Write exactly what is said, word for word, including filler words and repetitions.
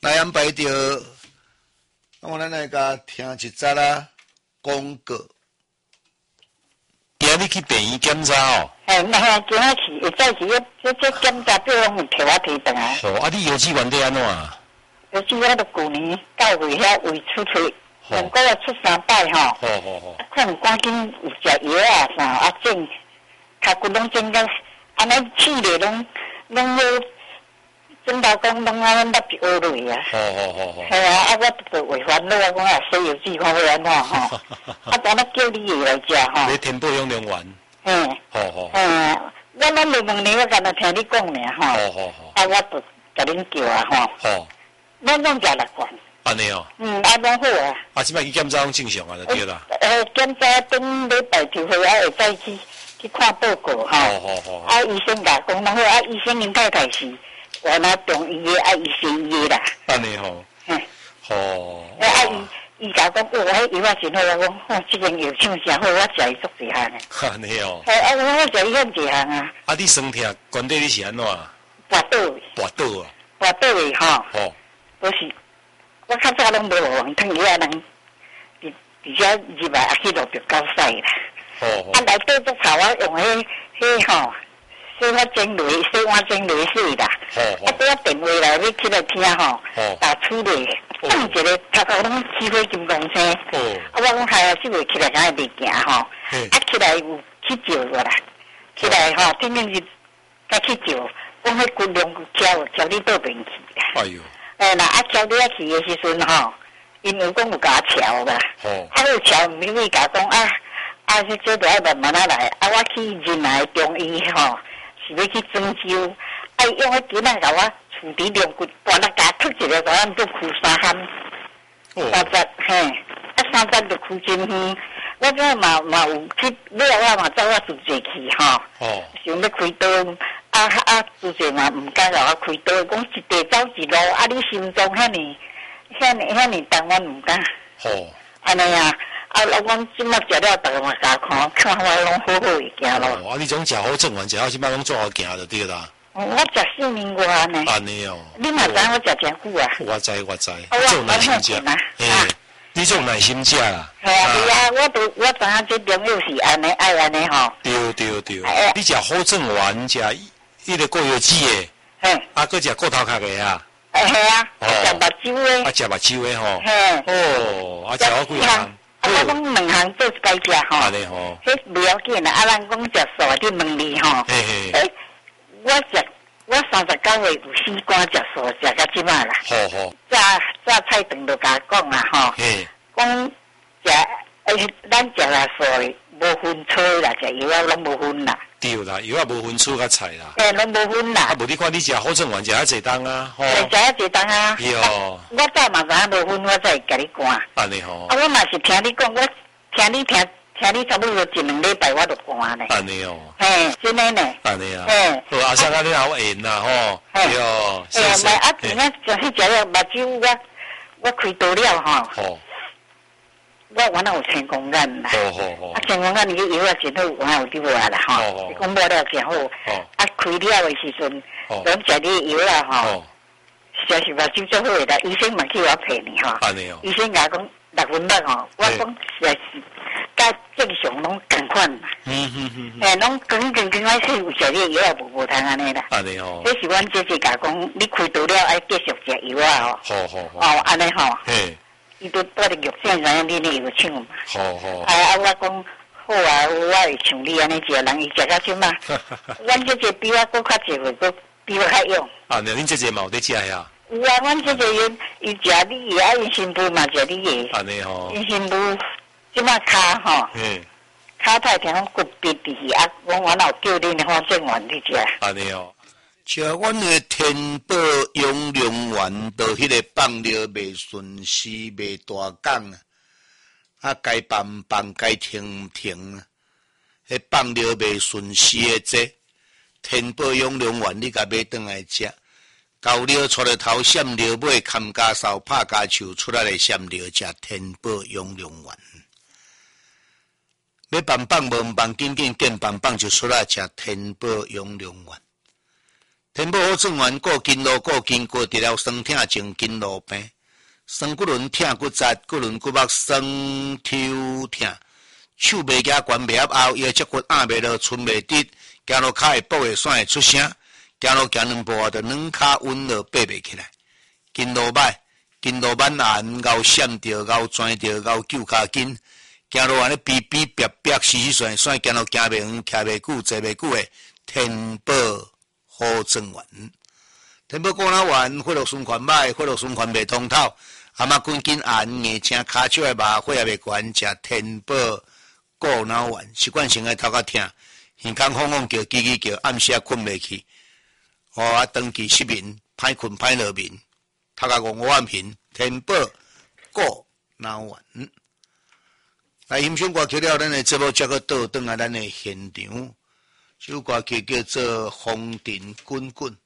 来安排着，我咱来甲听一则啦广告。 今日去病院检查哦。 哎，那下今仔去，会再去这这检查表拢摕我摕倒来。 哦，啊，你邮寄原底安怎啊？ 邮寄我都旧年九月遐胃出血，两个月出三摆吼。 好好好。 可能赶紧有食药啊啥，啊整，脚骨拢整到，安尼气咧拢拢要。整到讲拢啊，咱捌学落啊。 好好好好。 系啊，啊我就为烦恼，我讲啊，西药剂看要安怎吼？啊，等下叫你来食吼。 你天保养良丸。 嗯。 好好。 嗯，我咱两两年我敢若听你讲尔吼。 好好好。 啊，我就甲恁叫啊吼。 好。 咱拢食六罐。 安尼哦。 嗯，啊，拢好啊。 啊，即摆去检查拢正常啊，就对啦。 呃，检查顶礼拜就会啊，会再去去看报告吼。 好好好。 啊，医生甲讲拢好，啊，医生因太太是。我那中医的啊，伊西医的啦。 安尼吼。 嗯。 吼。 啊，伊伊甲讲，哦，迄药啊真好，我讲，哦，即个药厂真好，我食伊足一项的。 安尼哦。 哎，啊，我食伊遐一项啊。 啊，你身体关底你是安怎？ 跋倒的。 跋倒啊。 跋倒的吼。 吼。 都是，我较早拢无往汤伊啊人，伫伫遮入来啊去落着高屎啦。 吼吼。 啊，内底都炒我用迄迄吼。洗我蒸雷，洗碗蒸雷水啦。 好好。 啊，拄啊电话来，你起来听吼。 好。 打出来，放一个头壳拢起火金光声。哦。啊，我讲还啊，即个起来敢会袂行吼。啊，起来有去照过啦。起来吼，天天是甲去照，讲迄骨量敲敲你倒边去啦。 哎呦。 哎，那啊敲你啊去的时阵吼，因有讲有甲我敲啦。 好。 啊，有敲，咪咪甲讲啊啊，这这都要慢慢啊来。啊，我去人来中医吼。是要去针灸，啊用迄鸡蛋甲我处理两骨，把那甲脱一个，甲咱都开三项，三十嘿，啊三十就开真远。我这嘛嘛有去了，我嘛走我自己去吼。哦。想要开刀，啊啊自己嘛唔敢甲我开刀，讲一地走一路，啊你心脏遐尼遐尼遐尼重，我唔敢。哦。安尼啊。啊！我讲即摆食了，逐个嘛甲看，看我拢好好会行咯。 哦，啊！你种食好正完，食好即摆拢做好行就对啦。 我食四年外呢。 安尼哦。 你嘛知我食真久啊？ 我知我知。 我种耐心食。嘿，你种耐心食啦。 系啊是啊，我都我知影这朋友是安尼爱安尼吼。 对对对。你食好正丸，食迄个过药剂的。嘿。啊，搁食骨头壳的啊。 哎系啊。食目睭的。 啊，食目睭的吼。 嘿。 哦，啊，食好几项。 啊，我讲两项做一摆食吼，迄不要紧啦。啊，咱讲食素，你问你吼，诶，我食我三十九岁有四罐食素，食到即摆啦。好好。早早菜顿就甲讲啦吼，讲食诶，咱食啦素的，无分菜啦，食药啊拢无分啦。 对啦，药啊无分菜甲菜啦。 诶，拢无分啦。 啊，无你看你食好正丸食啊侪当啊， 吼。食啊侪当啊。 是哦。 我早嘛知影无分，我才会甲你讲。 安尼吼。 啊，我嘛是听你讲，我听你听听你差不多一两礼拜我就讲咧。 安尼哦。 嘿，真诶呢。 安尼啊。嘿。好，阿生啊，你好缘啦吼。对哦。 哎呀，咪啊，今仔就去食了目睭，我我开刀了吼。好。我原来有成功眼啦，好好好。啊，成功眼你个药啊，真好，我有啲话啦，吼。你讲摸了真好。哦。啊，开了的时阵，咱食啲药啦，吼。实是目睭最好的啦，医生嘛叫我骗你，吼。安尼哦。医生甲我讲六分半吼，我讲实在是，甲正常拢共款啦。嗯嗯嗯。诶，拢更更更爱食有食啲药啊，无无通安尼啦。安尼哦。这是阮姐姐甲讲，你开刀了爱继续食药啊，吼。好好好。哦，安尼吼。嘿。伊都带着药厂人你你有唱嘛？好好。哎啊，我讲好啊，我会像你安尼食，人伊食到即嘛。阮姐姐比我搁较济岁，搁比我较勇。啊，那恁姐姐嘛有在食呀？有啊，阮姐姐伊伊食你个，啊，因新妇嘛食你个。安尼吼。因新妇即马骹吼。嗯。骹太听讲骨痹伫啊，我我哪有叫恁好正丸去食？安尼哦。 食阮的天宝养良丸，到迄个放疗袂顺时，袂大讲啊，啊该放放，该停停啊。迄放疗袂顺时的这天宝养良丸，你甲买转来食。高料出来头，闪料尾，砍家扫，拍家树出来的闪料，食天宝养良丸。要棒棒无棒，紧紧见棒棒就出来食天宝养良丸。 天宝好转完，过筋络过筋骨，治疗酸痛症、筋络病，酸骨轮痛骨折、骨轮骨膜酸抽痛，手袂举悬袂压后，腰脊骨压袂落，寸袂直，行路骹会跛会酸会出声，行路行两步啊，就软骹稳落爬袂起来，筋络歹，筋络满寒，熬闪着，熬钻着，熬揪骹筋，行路安尼逼逼逼逼，死死算算，行路行袂远，徛袂久，坐袂久诶，天宝好转丸。天宝果脑丸，血络循环歹，血络循环袂通透，阿妈筋筋寒，硬青骹手诶麻，血也袂悬，食天宝果脑丸，习惯性诶头壳痛，耳孔晃晃叫，叽叽叫，暗时啊困袂去，哦啊长期失眠，歹困歹落眠，头壳戆暗平，天宝果脑丸。来欣赏歌曲了，咱诶节目才个倒转来咱诶现场，这首歌曲叫做《风尘滚滚》。